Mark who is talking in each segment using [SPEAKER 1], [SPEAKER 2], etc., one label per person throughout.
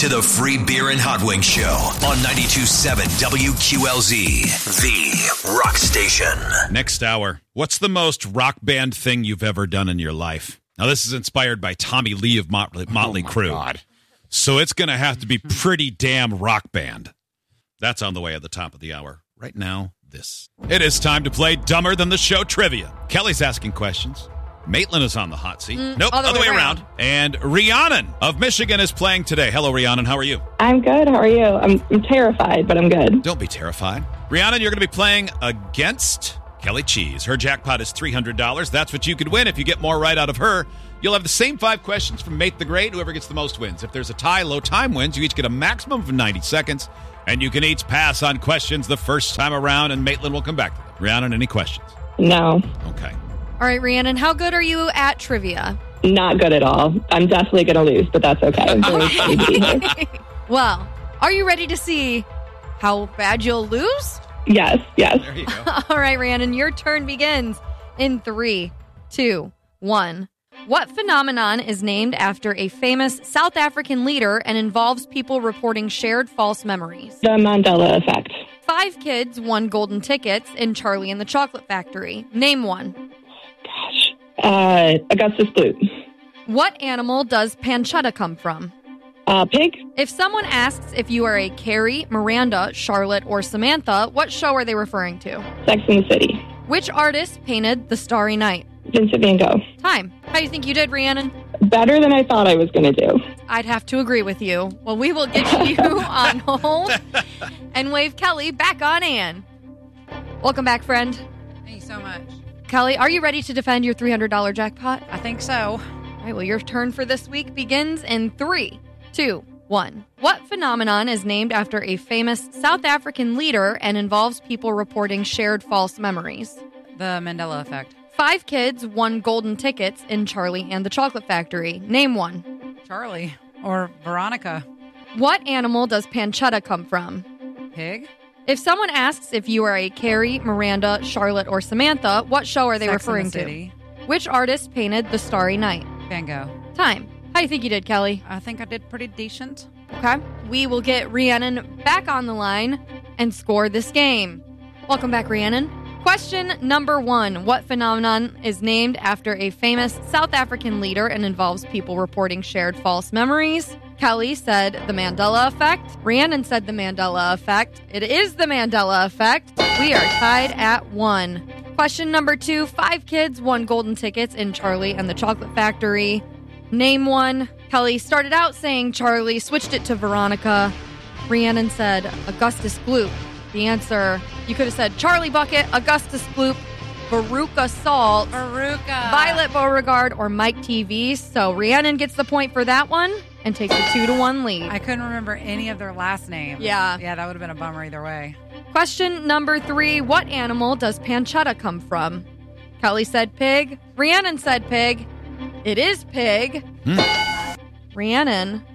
[SPEAKER 1] to the Free Beer and Hot Wings Show on 92.7 WQLZ, the rock station.
[SPEAKER 2] Next hour, what's the most rock band thing you've ever done in your life? Now, this is inspired by Tommy Lee of Motley Crue.
[SPEAKER 3] God.
[SPEAKER 2] So it's going to have to be pretty damn rock band. That's on the way at the top of the hour. Right now, this. It is time to play Dumber Than the Show trivia. Kelly's asking questions. Maitland is on the hot seat. Nope, other way around. And Rhiannon of Michigan is playing today. Hello, Rhiannon. How are you?
[SPEAKER 4] I'm good. How are you? I'm terrified, but I'm good.
[SPEAKER 2] Don't be terrified. Rhiannon, you're going to be playing against Kelly Cheese. Her jackpot is $300. That's what you could win if you get more right out of her. You'll have the same 5 questions from Mate the Great. Whoever gets the most wins. If there's a tie, low time wins. You each get a maximum of 90 seconds. And you can each pass on questions the first time around, and Maitland will come back to them. Rhiannon, any questions?
[SPEAKER 4] No.
[SPEAKER 2] Okay.
[SPEAKER 5] All right, Rhiannon, how good are you at trivia?
[SPEAKER 4] Not good at all. I'm definitely going to lose, but that's okay. I'm very excited to be here.
[SPEAKER 5] Well, are you ready to see how bad you'll lose?
[SPEAKER 4] Yes.
[SPEAKER 2] There you go.
[SPEAKER 5] All right, Rhiannon, your turn begins in 3, 2, 1. What phenomenon is named after a famous South African leader and involves people reporting shared false memories?
[SPEAKER 4] The Mandela effect.
[SPEAKER 5] 5 kids won golden tickets in Charlie and the Chocolate Factory. Name one.
[SPEAKER 4] Gosh. Augustus Gloop.
[SPEAKER 5] What animal does pancetta come from?
[SPEAKER 4] Pig.
[SPEAKER 5] If someone asks if you are a Carrie, Miranda, Charlotte, or Samantha, what show are they referring to?
[SPEAKER 4] Sex and the City.
[SPEAKER 5] Which artist painted The Starry Night?
[SPEAKER 4] Vincent van Gogh.
[SPEAKER 5] Time. How do you think you did, Rhiannon?
[SPEAKER 4] Better than I thought I was going to do.
[SPEAKER 5] I'd have to agree with you. Well, we will get you on hold and wave Kelly back on Ann. Welcome back, friend.
[SPEAKER 6] Thank you so much.
[SPEAKER 5] Kelly, are you ready to defend your $300 jackpot?
[SPEAKER 6] I think so.
[SPEAKER 5] All right, well, your turn for this week begins in 3, 2, 1. What phenomenon is named after a famous South African leader and involves people reporting shared false memories?
[SPEAKER 6] The Mandela effect.
[SPEAKER 5] 5 kids won golden tickets in Charlie and the Chocolate Factory. Name one.
[SPEAKER 6] Charlie. Or Veronica.
[SPEAKER 5] What animal does pancetta come from?
[SPEAKER 6] Pig.
[SPEAKER 5] If someone asks if you are a Carrie, Miranda, Charlotte, or Samantha, what show are they
[SPEAKER 6] Sex
[SPEAKER 5] referring
[SPEAKER 6] and the
[SPEAKER 5] to?
[SPEAKER 6] City.
[SPEAKER 5] Which artist painted The Starry Night?
[SPEAKER 6] Van Gogh.
[SPEAKER 5] Time. How do you think you did, Kelly?
[SPEAKER 6] I think I did pretty decent.
[SPEAKER 5] Okay. We will get Rhiannon back on the line and score this game. Welcome back, Rhiannon. Question number 1. What phenomenon is named after a famous South African leader and involves people reporting shared false memories? Kelly said the Mandela effect. Rhiannon said the Mandela effect. It is the Mandela effect. We are tied at 1. Question number 2. 5 kids won golden tickets in Charlie and the Chocolate Factory. Name one. Kelly started out saying Charlie, switched it to Veronica. Rhiannon said Augustus Gloop. The answer, you could have said Charlie Bucket, Augustus Gloop, Veruca Salt,
[SPEAKER 6] Veruca,
[SPEAKER 5] Violet Beauregard, or Mike TV. So Rhiannon gets the point for that one and takes a 2-1 lead.
[SPEAKER 6] I couldn't remember any of their last names.
[SPEAKER 5] Yeah.
[SPEAKER 6] Yeah, that would have been a bummer either way.
[SPEAKER 5] Question number 3. What animal does pancetta come from? Kelly said pig. Rhiannon said pig. It is pig. Rhiannon,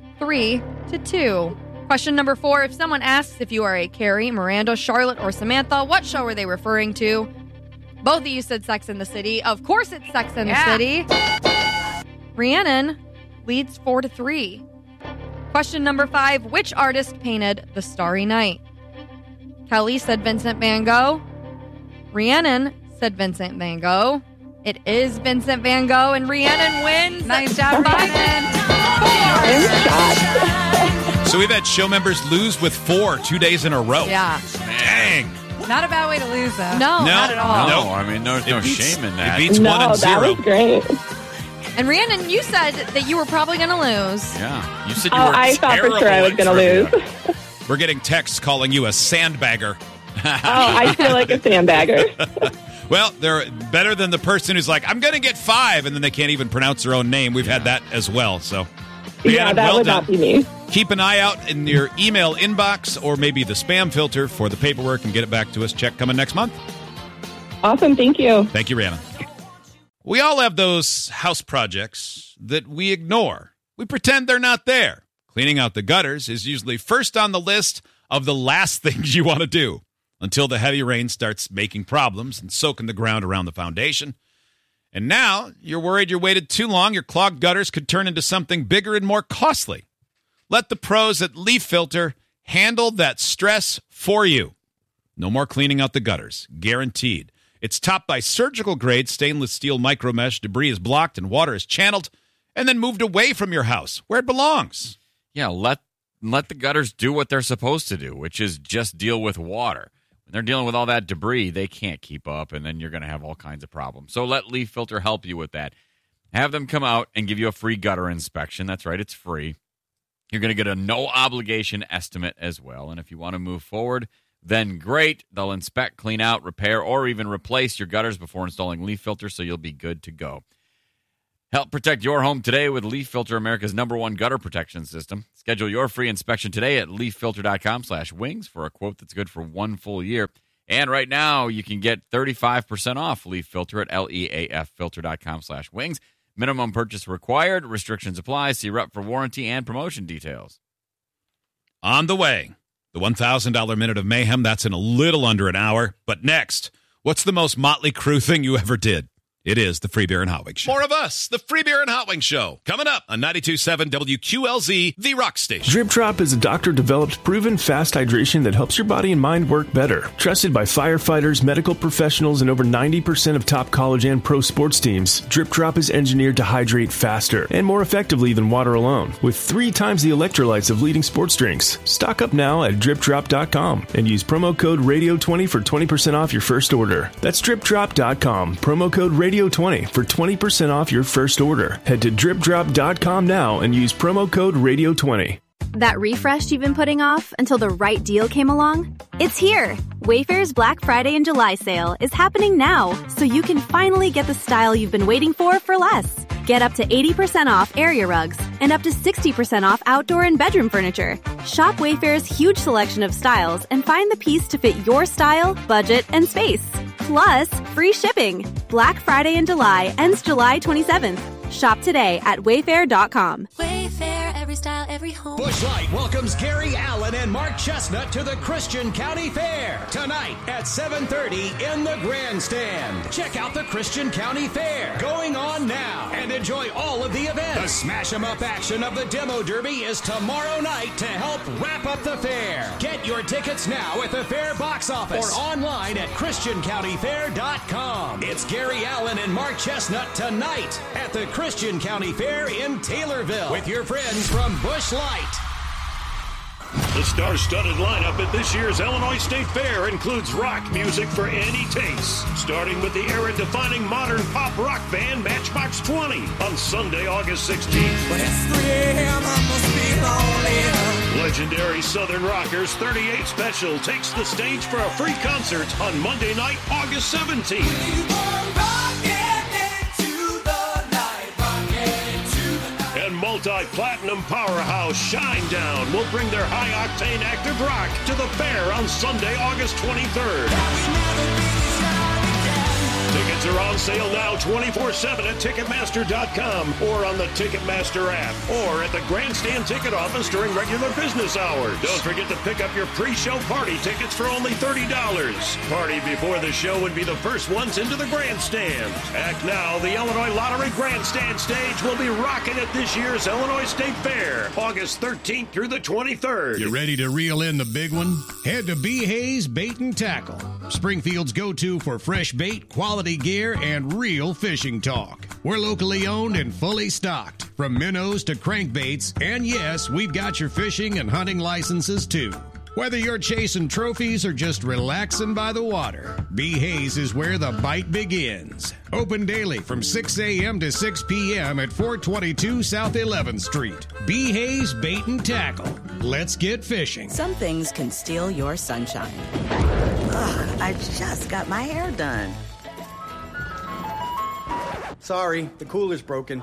[SPEAKER 5] 3-2. Question number 4. If someone asks if you are a Carrie, Miranda, Charlotte, or Samantha, what show are they referring to? Both of you said Sex and the City. Of course it's Sex and the City. Rhiannon leads 4-3. Question number 5. Which artist painted The Starry Night? Kelly said Vincent van Gogh. Rhiannon said Vincent van Gogh. It is Vincent van Gogh, and Rhiannon wins.
[SPEAKER 6] Nice job, Rhiannon.
[SPEAKER 4] I'm shocked.
[SPEAKER 2] So we've had show members lose with 4 2 days in a row.
[SPEAKER 5] Yeah.
[SPEAKER 2] Dang.
[SPEAKER 6] Not a bad way to lose, though.
[SPEAKER 5] No, not at all.
[SPEAKER 2] No.
[SPEAKER 3] I mean, there's no shame in that.
[SPEAKER 2] It beats 1 and 0.
[SPEAKER 4] That was great.
[SPEAKER 5] And Rhiannon, you said that you were probably going to lose.
[SPEAKER 3] Yeah. You said you were
[SPEAKER 4] I thought for sure I was going to lose.
[SPEAKER 2] We're getting texts calling you a sandbagger.
[SPEAKER 4] I feel like a sandbagger.
[SPEAKER 2] Well, they're better than the person who's like, I'm going to get 5, and then they can't even pronounce their own name. We've had that as well. So,
[SPEAKER 4] Yeah, that would not be me.
[SPEAKER 2] Keep an eye out in your email inbox or maybe the spam filter for the paperwork and get it back to us. Check coming next month.
[SPEAKER 4] Awesome. Thank you.
[SPEAKER 2] Thank you, Rhiannon. We all have those house projects that we ignore. We pretend they're not there. Cleaning out the gutters is usually first on the list of the last things you want to do until the heavy rain starts making problems and soaking the ground around the foundation. And now you're worried you waited too long. Your clogged gutters could turn into something bigger and more costly. Let the pros at Leaf Filter handle that stress for you. No more cleaning out the gutters. Guaranteed. It's topped by surgical-grade stainless steel micromesh. Debris is blocked and water is channeled and then moved away from your house where it belongs.
[SPEAKER 3] Yeah, let the gutters do what they're supposed to do, which is just deal with water. When they're dealing with all that debris, they can't keep up, and then you're going to have all kinds of problems. So let Leaf Filter help you with that. Have them come out and give you a free gutter inspection. That's right, it's free. You're going to get a no-obligation estimate as well. And if you want to move forward, then great. They'll inspect, clean out, repair, or even replace your gutters before installing Leaf Filter, so you'll be good to go. Help protect your home today with Leaf Filter, America's #1 gutter protection system. Schedule your free inspection today at leaffilter.com/wings for a quote that's good for 1 full year. And right now, you can get 35% off Leaf Filter at leaffilter.com/wings. Minimum purchase required. Restrictions apply. See rep for warranty and promotion details.
[SPEAKER 2] On the way, the $1,000 Minute of Mayhem. That's in a little under an hour. But next, what's the most Motley Crue thing you ever did? It is the Free Beer and Hot Wings Show. More of us, the Free Beer and Hot Wings Show, coming up on 92.7 WQLZ, the Rock Station.
[SPEAKER 7] Drip Drop is a doctor-developed, proven fast hydration that helps your body and mind work better. Trusted by firefighters, medical professionals, and over 90% of top college and pro sports teams, Drip Drop is engineered to hydrate faster and more effectively than water alone, with 3 times the electrolytes of leading sports drinks. Stock up now at dripdrop.com and use promo code RADIO20 for 20% off your first order. That's dripdrop.com, promo code RADIO20 for 20% off your first order. Head to dripdrop.com now and use promo code RADIO20.
[SPEAKER 8] That refresh you've been putting off until the right deal came along? It's here! Wayfair's Black Friday and July sale is happening now, so you can finally get the style you've been waiting for less. Get up to 80% off area rugs and up to 60% off outdoor and bedroom furniture. Shop Wayfair's huge selection of styles and find the piece to fit your style, budget, and space. Plus, free shipping. Black Friday in July ends July 27th. Shop today at wayfair.com.
[SPEAKER 9] Wayfair, every style, every home.
[SPEAKER 10] Busch Light welcomes Gary Allen and Mark Chestnut to the Christian County Fair tonight at 7:30 in the Grandstand. Check out the Christian County Fair going on now and enjoy all of the events. The Smash 'em Up action of the Demo Derby is tomorrow night to help wrap up the fair. Get your tickets now at the Fair box office or online at ChristianCountyFair.com. It's Gary Allen and Mark Chestnut tonight at the Christian County Fair in Taylorville with your friends from Busch Light.
[SPEAKER 11] The star-studded lineup at this year's Illinois State Fair includes rock music for any taste, starting with the era-defining modern pop rock band Matchbox 20 on Sunday, August 16th.
[SPEAKER 12] But it's 3 a.m., I must be lonely.
[SPEAKER 11] Legendary Southern Rockers 38 Special takes the stage for a free concert on Monday night, August 17th. Multi-platinum powerhouse Shinedown will bring their high-octane active rock to the fair on Sunday, August 23rd. Tickets are on sale now 24/7 at Ticketmaster.com or on the Ticketmaster app or at the Grandstand ticket office during regular business hours. Don't forget to pick up your pre-show party tickets for only $30. Party before the show would be the first ones into the Grandstand. Act now, the Illinois Lottery Grandstand stage will be rocking at this year's Illinois State Fair, August 13th through the 23rd.
[SPEAKER 13] You ready to reel in the big one? Head to B. Hayes Bait and Tackle, Springfield's go-to for fresh bait, quality gear, and real fishing talk. We're locally owned and fully stocked, from minnows to crankbaits, and yes, we've got your fishing and hunting licenses too. Whether you're chasing trophies or just relaxing by the water, B. Hayes is where the bite begins. Open daily from 6 a.m. to 6 p.m. at 422 South 11th Street. B. Hayes Bait and Tackle. Let's get fishing.
[SPEAKER 14] Some things can steal your sunshine.
[SPEAKER 15] Ugh, I just got my hair done.
[SPEAKER 16] Sorry, the cooler's broken.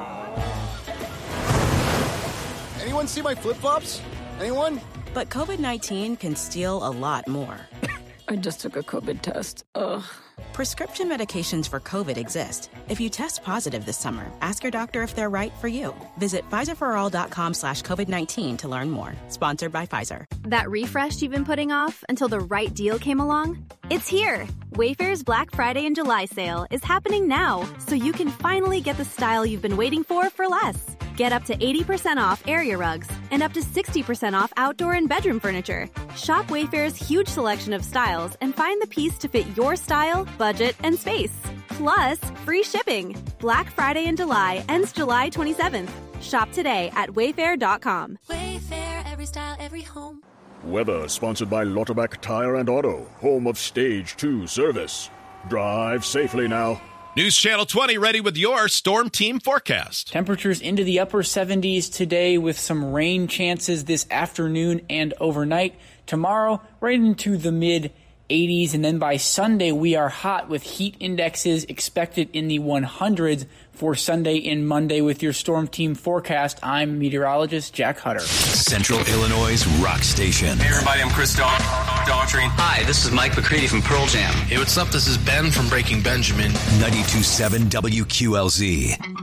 [SPEAKER 16] Anyone see my flip-flops? Anyone?
[SPEAKER 14] But COVID-19 can steal a lot more.
[SPEAKER 17] I just took a COVID test. Ugh.
[SPEAKER 14] Prescription medications for COVID exist. If you test positive this summer, ask your doctor if they're right for you. Visit PfizerForAll.com/COVID-19 to learn more. Sponsored by Pfizer.
[SPEAKER 8] That refresh you've been putting off until the right deal came along? It's here! Wayfair's Black Friday and July sale is happening now, so you can finally get the style you've been waiting for less. Get up to 80% off area rugs and up to 60% off outdoor and bedroom furniture. Shop Wayfair's huge selection of styles and find the piece to fit your style, budget, and space. Plus, free shipping. Black Friday in July ends July 27th. Shop today at Wayfair.com.
[SPEAKER 9] Wayfair, every style, every home.
[SPEAKER 11] Weather sponsored by Lauterbach Tire and Auto, home of Stage 2 service. Drive safely now.
[SPEAKER 2] News Channel 20 ready with your Storm Team forecast.
[SPEAKER 18] Temperatures into the upper 70s today with some rain chances this afternoon and overnight. Tomorrow, right into the mid 80s, and then by Sunday we are hot with heat indexes expected in the 100s for Sunday and Monday. With your Storm Team forecast, I'm meteorologist Jack Hutter.
[SPEAKER 1] Central Illinois' rock station.
[SPEAKER 19] Hey everybody, I'm Chris Daughtry.
[SPEAKER 20] Hi, this is Mike McCready from Pearl Jam.
[SPEAKER 19] Hey, what's up? This is Ben from Breaking Benjamin.
[SPEAKER 1] 92.7 WQLZ.